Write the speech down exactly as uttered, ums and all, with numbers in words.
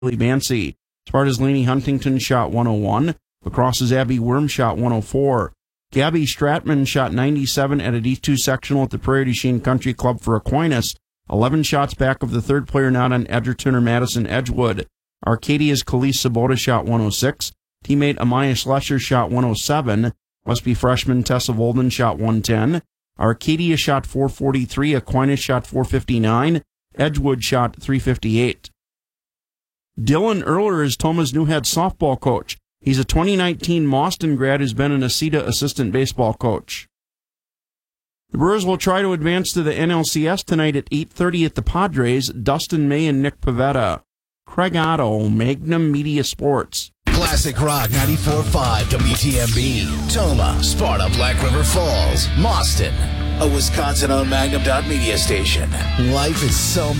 Bancy. Sparta's Laney Huntington shot one oh one. Lacrosse's Abby Worm shot one oh four. Gabby Stratman shot ninety-seven at a D two sectional at the Prairie du Chien Country Club for Aquinas, eleven shots back of the third player not on Edgerton or Madison Edgewood. Arcadia's Khalees Sabota shot one oh six. Teammate Amaya Schlescher shot one oh seven. Westby freshman Tessa Volden shot one ten. Arcadia shot four forty-three. Aquinas shot four fifty-nine. Edgewood shot three fifty-eight. Dylan Erler is Toma's new head softball coach. He's a twenty nineteen Mauston grad who's been an ACETA assistant baseball coach. The Brewers will try to advance to the N L C S tonight at eight thirty at the Padres. Dustin May and Nick Pavetta. Craig Otto, Magnum Media Sports. Classic Rock ninety-four point five W T M B. Toma, Sparta, Black River Falls, Mauston. A Wisconsin-owned Magnum Dot Media station. Life is so